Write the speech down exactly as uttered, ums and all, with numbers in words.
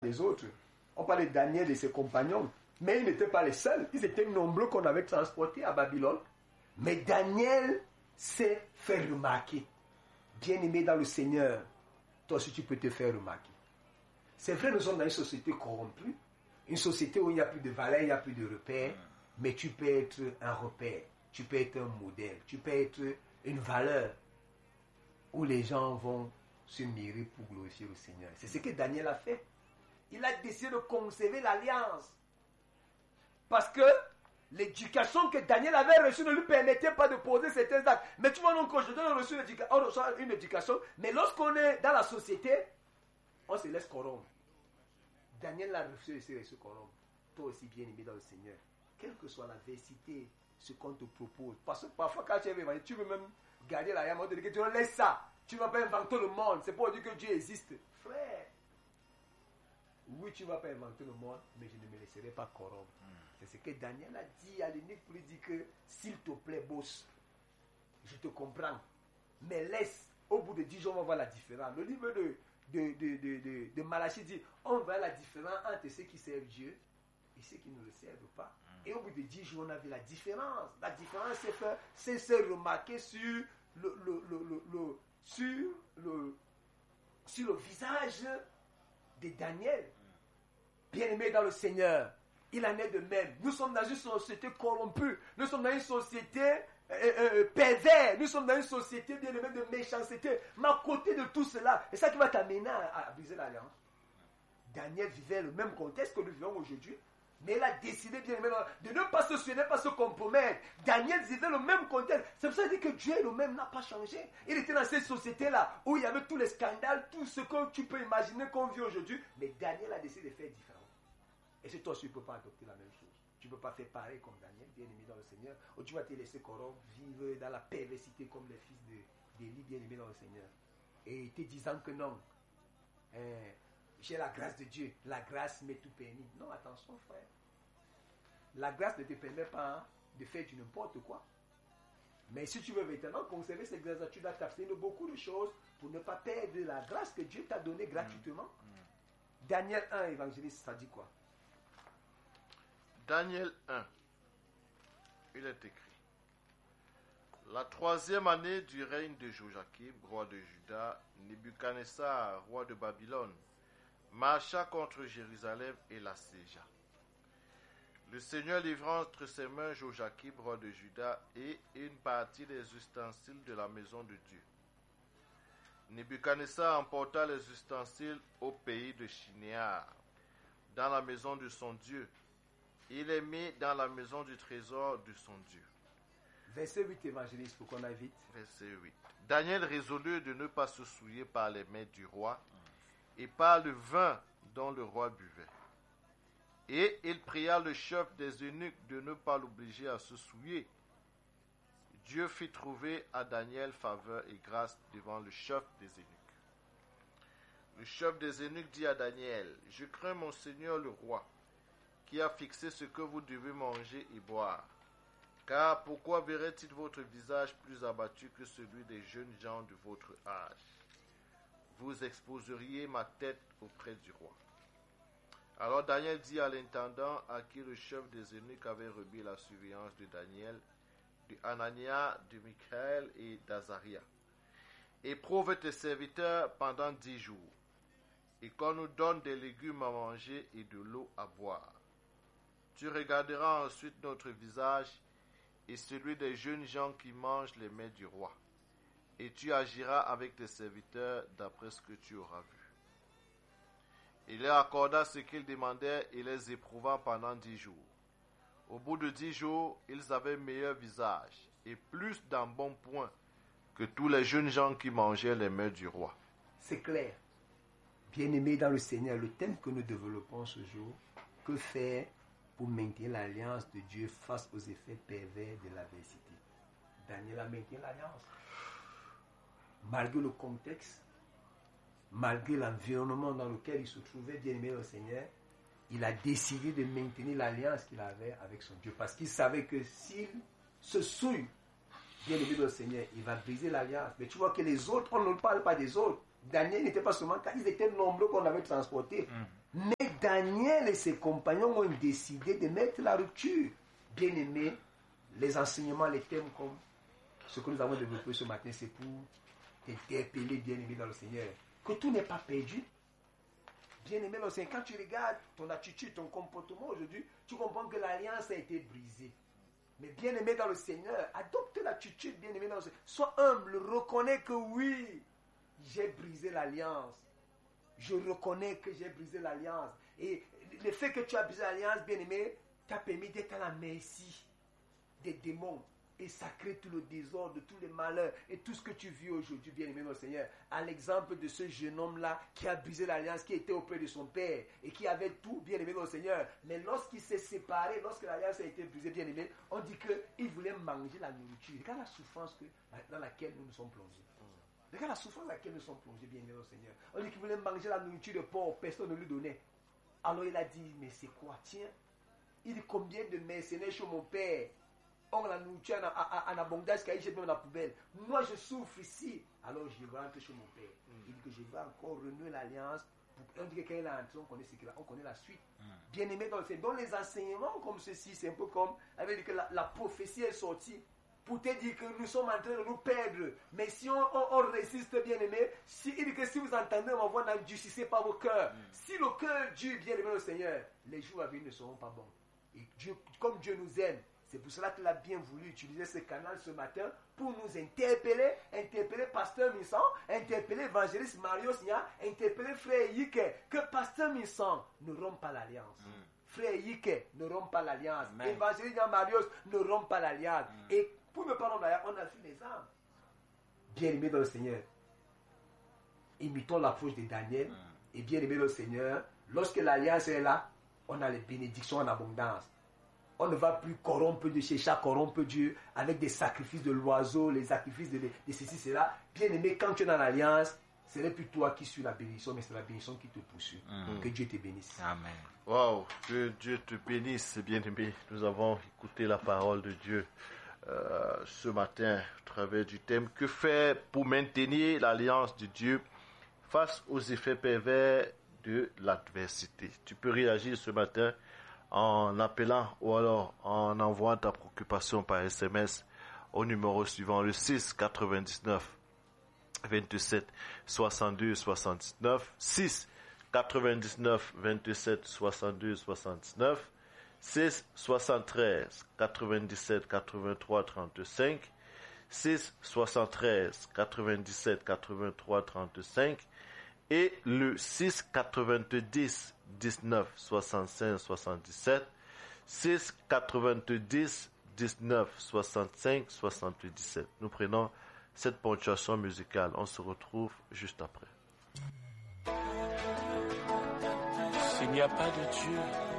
les autres. On parlait de Daniel et ses compagnons, mais ils n'étaient pas les seuls. Ils étaient nombreux qu'on avait transportés à Babylone. Mais Daniel s'est fait remarquer. Bien-aimé dans le Seigneur, toi aussi tu peux te faire remarquer. C'est vrai, nous sommes dans une société corrompue, une société où il n'y a plus de valeur, il n'y a plus de repères, mais tu peux être un repère, tu peux être un modèle, tu peux être une valeur où les gens vont se mirer pour glorifier le Seigneur. C'est ce que Daniel a fait. Il a décidé de conserver l'alliance. Parce que l'éducation que Daniel avait reçue ne lui permettait pas de poser certains actes. Mais tu vois, donc, aujourd'hui, on a reçu une éducation, on reçoit une éducation, mais lorsqu'on est dans la société, on se laisse corrompre. Daniel l'a reçu et s'est reçu corrompre. Toi aussi, bien aimé dans le Seigneur, quelle que soit l'adversité, ce qu'on te propose. Parce que parfois, quand tu es évangéliste, tu veux même garder la yam, on te dit que tu laisses ça. Tu ne vas pas inventer le monde. C'est pour dire que Dieu existe. Frère, oui, tu ne vas pas inventer le monde, mais je ne me laisserai pas corrompre. Mm. C'est ce que Daniel a dit à l'eunuque pour lui dire que, s'il te plaît, boss, je te comprends. Mais laisse, au bout de dix jours, on va voir la différence. Le livre de, de, de, de, de, de Malachie dit, on voit la différence entre ceux qui servent Dieu et ceux qui ne le servent pas. Mm. Et au bout de dix jours, on a vu la différence. La différence, c'est fait, c'est se remarquer sur le, le, le, le, le, sur le, sur le visage de Daniel. Bien-aimé dans le Seigneur, il en est de même. Nous sommes dans une société corrompue. Nous sommes dans une société euh, euh, perverse. Nous sommes dans une société, bien-aimé, de méchanceté. Mais à côté de tout cela, c'est ça qui va t'amener à, à briser l'alliance. Daniel vivait le même contexte que nous vivons aujourd'hui. Mais il a décidé, bien-aimé, de ne pas se soucier, de ne pas se compromettre. Daniel vivait le même contexte. C'est pour ça que Dieu lui-même n'a pas changé. Il était dans cette société-là où il y avait tous les scandales, tout ce que tu peux imaginer qu'on vit aujourd'hui. Mais Daniel a décidé de faire différent. Et c'est toi aussi, tu ne peux pas adopter la même chose. Tu ne peux pas faire pareil comme Daniel, bien-aimé dans le Seigneur. Ou tu vas te laisser corrompre, vivre dans la perversité comme les fils d'Élie, bien-aimé dans le Seigneur. Et te disant que non. Hein, j'ai la grâce de Dieu. La grâce m'est tout permis. Non, attention, frère. La grâce ne te permet pas de faire du n'importe quoi. Mais si tu veux maintenant conserver cette grâce, tu dois t'abstenir de beaucoup de choses pour ne pas perdre la grâce que Dieu t'a donnée gratuitement. Mmh. Mmh. Daniel un, évangéliste, ça dit quoi? Daniel un, il est écrit. La troisième année du règne de Joachim, roi de Juda, Nebuchadnezzar, roi de Babylone, marcha contre Jérusalem et l'assiégea. Le Seigneur livra entre ses mains Joachim, roi de Juda, et une partie des ustensiles de la maison de Dieu. Nebuchadnezzar emporta les ustensiles au pays de Shinéar, dans la maison de son Dieu. Il les mit dans la maison du trésor de son Dieu. Verset huit, évangéliste, pour qu'on aille vite. Verset huit. Daniel résolut de ne pas se souiller par les mains du roi et par le vin dont le roi buvait. Et il pria le chef des eunuques de ne pas l'obliger à se souiller. Dieu fit trouver à Daniel faveur et grâce devant le chef des eunuques. Le chef des eunuques dit à Daniel, « Je crains mon Seigneur le roi, qui a fixé ce que vous devez manger et boire. Car pourquoi verrait-il votre visage plus abattu que celui des jeunes gens de votre âge? Vous exposeriez ma tête auprès du roi. » Alors Daniel dit à l'intendant à qui le chef des eunuques avait remis la surveillance de Daniel, de Anania, de Michaël et d'Azaria, « Éprouve tes serviteurs pendant dix jours, et qu'on nous donne des légumes à manger et de l'eau à boire. Tu regarderas ensuite notre visage et celui des jeunes gens qui mangent les mets du roi, et tu agiras avec tes serviteurs d'après ce que tu auras vu. » Il leur accorda ce qu'ils demandaient et les éprouva pendant dix jours. Au bout de dix jours, ils avaient meilleur visage et plus d'embonpoint que tous les jeunes gens qui mangeaient les mets du roi. C'est clair. Bien-aimés dans le Seigneur, le thème que nous développons ce jour, que faire pour maintenir l'alliance de Dieu face aux effets pervers de l'adversité. Daniel a maintenu l'alliance. Malgré le contexte, malgré l'environnement dans lequel il se trouvait, bien-aimé au Seigneur, il a décidé de maintenir l'alliance qu'il avait avec son Dieu. Parce qu'il savait que s'il se souille, bien-aimé au Seigneur, il va briser l'alliance. Mais tu vois que les autres, on ne parle pas des autres. Daniel n'était pas seulement car ils étaient nombreux qu'on avait transportés. Mm. Mais Daniel et ses compagnons ont décidé de mettre la rupture. Bien aimé, les enseignements, les thèmes comme ce que nous avons développé ce matin, c'est pour t'interpeller, bien aimé dans le Seigneur. Que tout n'est pas perdu. Bien aimé dans le Seigneur, quand tu regardes ton attitude, ton comportement aujourd'hui, tu comprends que l'alliance a été brisée. Mais bien aimé dans le Seigneur, adopte l'attitude, bien aimé dans le Seigneur. Sois humble, reconnais que oui, j'ai brisé l'alliance. Je reconnais que j'ai brisé l'alliance. Et le fait que tu as brisé l'alliance, bien aimé, t'a permis d'être à la merci des démons et sacrer tout le désordre, tous les malheurs et tout ce que tu vis aujourd'hui, bien aimé dans le Seigneur. À l'exemple de ce jeune homme-là qui a brisé l'alliance, qui était auprès de son père et qui avait tout, bien aimé dans le Seigneur. Mais lorsqu'il s'est séparé, lorsque l'alliance a été brisée, bien aimé, on dit qu'il voulait manger la nourriture. Regarde la souffrance que, dans laquelle nous nous sommes plongés. Regarde la souffrance dans laquelle nous sommes plongés, bien aimé dans le Seigneur. On dit qu'il voulait manger la nourriture de porc, personne ne lui donnait. Alors il a dit, mais c'est quoi? Tiens, il dit, combien de mercenaires chez mon père ont la nourriture en, en, en abondance qu'il jette même dans la poubelle. Moi, je souffre ici. Alors, je rentre chez mon père. Mm. Il dit que je vais encore renouer l'alliance. Pour... On dit que quand il est entré, on connaît ce qu'il a. On connaît la suite. Mm. Bien aimé dans le Seigneur. Donc, les enseignements comme ceci, c'est un peu comme... Avec que la, la prophétie est sortie pour te dire que nous sommes en train de nous perdre. Mais si on, on, on résiste, bien aimé, si, il dit que si vous entendez ma voix, n'endurcissez pas vos cœurs. Mm. Si le cœur Dieu, bien aimé le Seigneur, les jours à venir ne seront pas bons. Et Dieu, comme Dieu nous aime, c'est pour cela qu'il a bien voulu utiliser ce canal ce matin pour nous interpeller, interpeller Pasteur Missan, interpeller Évangéliste Mario Signa, interpeller Frère Yike, que Pasteur Missan ne rompt pas l'alliance. Mm. Frère Yike ne rompt pas l'alliance. Évangéliste Mario ne rompt pas l'alliance. Mm. Et pour ne pas rompre l'alliance, on a fait les armes. Bien aimé dans le Seigneur, imitons l'approche de Daniel. Mm. Et bien aimé dans le Seigneur, lorsque l'alliance est là, on a les bénédictions en abondance. On ne va plus corrompre Dieu, chercher à corrompre Dieu avec des sacrifices de l'oiseau, les sacrifices de, de, de ceci, cela. Bien aimé, quand tu es dans l'alliance, ce n'est plus toi qui suis la bénédiction, mais c'est la bénédiction qui te poursuit. Mm. Que Dieu te bénisse. Amen. Waouh, que Dieu te bénisse, bien aimé. Nous avons écouté la parole de Dieu euh, ce matin à travers du thème que faire pour maintenir l'alliance de Dieu face aux effets pervers de l'adversité. Tu peux réagir ce matin en appelant ou alors en envoyant ta préoccupation par S M S au numéro suivant, le six quatre-vingt-dix-neuf vingt-sept soixante-deux soixante-dix-neuf, six quatre-vingt-dix-neuf vingt-sept soixante-deux soixante-dix-neuf, six soixante-treize quatre-vingt-dix-sept quatre-vingt-trois trente-cinq, six soixante-treize quatre-vingt-dix-sept quatre-vingt-trois trente-cinq et le six quatre-vingt-dix dix-neuf soixante-cinq soixante-dix-sept, six quatre-vingt-dix dix-neuf soixante-cinq soixante-dix-sept. Nous prenons cette ponctuation musicale. On se retrouve juste après. S'il n'y a pas de Dieu,